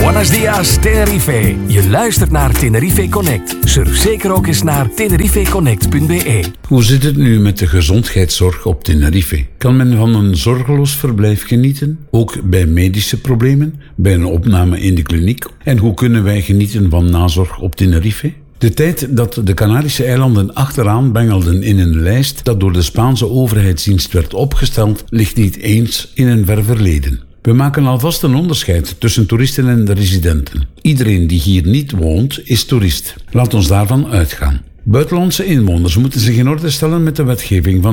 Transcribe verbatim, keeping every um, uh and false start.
Buenos dias, Tenerife. Je luistert naar Tenerife Connect. Surf zeker ook eens naar tenerife connect punt b e. Hoe zit het nu met de gezondheidszorg op Tenerife? Kan men van een zorgeloos verblijf genieten? Ook bij medische problemen? Bij een opname in de kliniek? En hoe kunnen wij genieten van nazorg op Tenerife? De tijd dat de Canarische eilanden achteraan bengelden in een lijst dat door de Spaanse overheidsdienst werd opgesteld, ligt niet eens in een ver verleden. We maken alvast een onderscheid tussen toeristen en de residenten. Iedereen die hier niet woont, is toerist. Laat ons daarvan uitgaan. Buitenlandse inwoners moeten zich in orde stellen met de wetgeving van